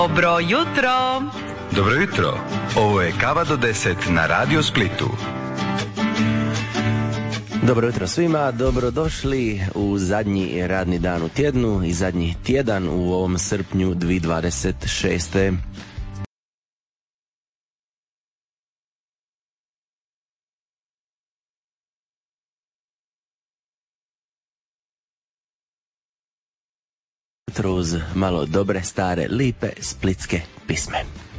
Dobro jutro. Dobro jutro. Ovo je Kava do 10 na Radio Splitu. Dobro jutro svima, dobrodošli u zadnji radni dan u tjednu i zadnji tjedan u ovom srpnju 2026. Jutro uz malo dobre, stare, lipe, splitske pisme.